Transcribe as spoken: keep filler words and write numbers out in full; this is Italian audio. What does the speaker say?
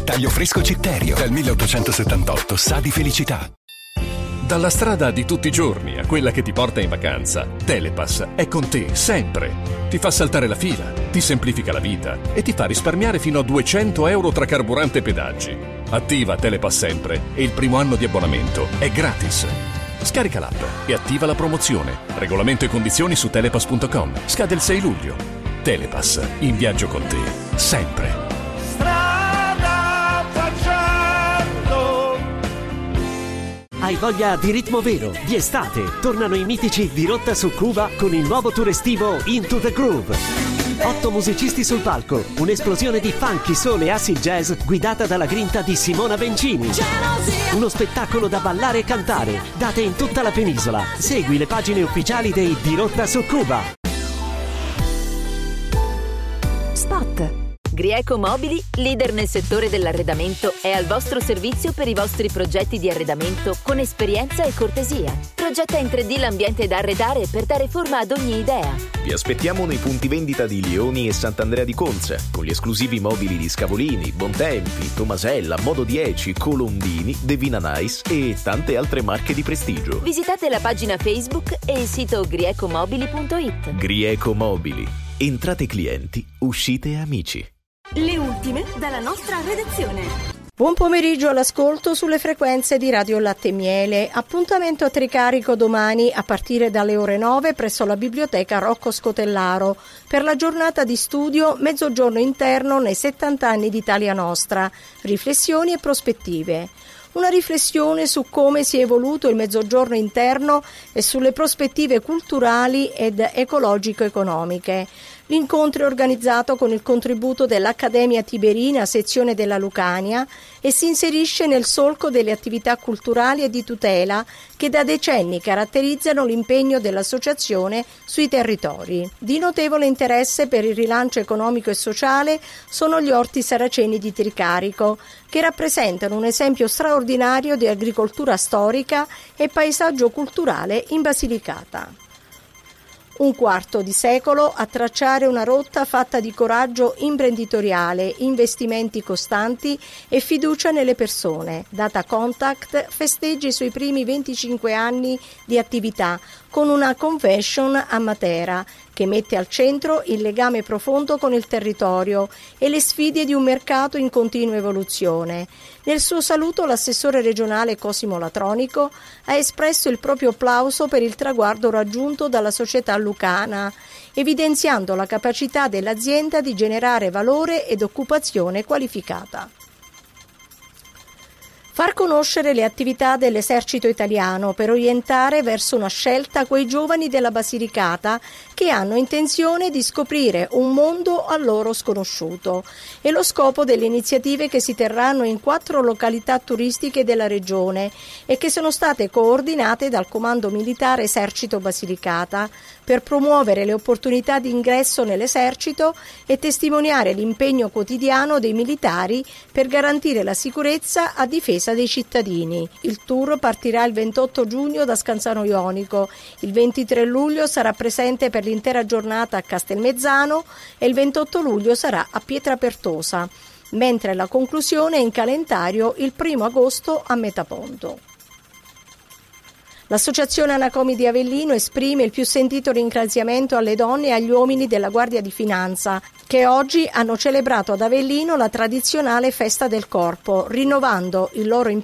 Taglio fresco Citterio, dal milleottocentosettantotto, sa di felicità. Dalla strada di tutti i giorni a quella che ti porta in vacanza, Telepass è con te sempre. Ti fa saltare la fila, ti semplifica la vita e ti fa risparmiare fino a duecento euro tra carburante e pedaggi. Attiva Telepass sempre e il primo anno di abbonamento è gratis. Scarica l'app e attiva la promozione. Regolamento e condizioni su telepass punto com. Scade il sei luglio. Telepass, in viaggio con te, sempre. Hai voglia di ritmo vero, di estate? Tornano i mitici di Rotta su Cuba con il nuovo tour estivo Into the Groove. Otto musicisti sul palco, un'esplosione di funky, soul e acid jazz guidata dalla grinta di Simona Bencini. Uno spettacolo da ballare e cantare, date in tutta la penisola. Segui le pagine ufficiali dei Di Rotta su Cuba. Spot. Grieco Mobili, leader nel settore dell'arredamento, è al vostro servizio per i vostri progetti di arredamento con esperienza e cortesia. Progetta in tre D l'ambiente da arredare per dare forma ad ogni idea. Vi aspettiamo nei punti vendita di Lioni e Sant'Andrea di Conza, con gli esclusivi mobili di Scavolini, Bontempi, Tomasella, Modo dieci, Colombini, Devina Nice e tante altre marche di prestigio. Visitate la pagina Facebook e il sito griecomobili punto it. Grieco Mobili. Entrate clienti, uscite amici. Le ultime dalla nostra redazione. Buon pomeriggio all'ascolto sulle frequenze di Radio Latte e Miele. Appuntamento a Tricarico domani a partire dalle ore nove presso la biblioteca Rocco Scotellaro per la giornata di studio Mezzogiorno interno nei settanta anni d'Italia Nostra, riflessioni e prospettive. Una riflessione su come si è evoluto il Mezzogiorno interno e sulle prospettive culturali ed ecologico-economiche. L'incontro è organizzato con il contributo dell'Accademia Tiberina, sezione della Lucania, e si inserisce nel solco delle attività culturali e di tutela che da decenni caratterizzano l'impegno dell'associazione sui territori. Di notevole interesse per il rilancio economico e sociale sono gli orti saraceni di Tricarico, che rappresentano un esempio straordinario di agricoltura storica e paesaggio culturale in Basilicata. Un quarto di secolo a tracciare una rotta fatta di coraggio imprenditoriale, investimenti costanti e fiducia nelle persone. Data Contact festeggia i suoi primi venticinque anni di attività con una convention a Matera che mette al centro il legame profondo con il territorio e le sfide di un mercato in continua evoluzione. Nel suo saluto l'assessore regionale Cosimo Latronico ha espresso il proprio plauso per il traguardo raggiunto dalla società lucana, evidenziando la capacità dell'azienda di generare valore ed occupazione qualificata. Far conoscere le attività dell'esercito italiano per orientare verso una scelta quei giovani della Basilicata che hanno intenzione di scoprire un mondo a loro sconosciuto. È lo scopo delle iniziative che si terranno in quattro località turistiche della regione e che sono state coordinate dal Comando Militare Esercito Basilicata per promuovere le opportunità di ingresso nell'esercito e testimoniare l'impegno quotidiano dei militari per garantire la sicurezza a difesa dei cittadini. Il tour partirà il ventotto giugno da Scanzano Ionico, il ventitré luglio sarà presente per l'intera giornata a Castelmezzano e il ventotto luglio sarà a Pietrapertosa, mentre la conclusione è in calendario il primo agosto a Metaponto. L'Associazione Anacomi di Avellino esprime il più sentito ringraziamento alle donne e agli uomini della Guardia di Finanza che oggi hanno celebrato ad Avellino la tradizionale festa del corpo, rinnovando il loro impegno